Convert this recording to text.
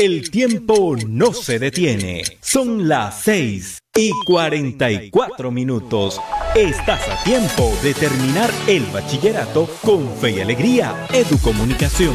El tiempo no se detiene. Son las 6:44. Estás a tiempo de terminar el bachillerato con fe y alegría. Educomunicación.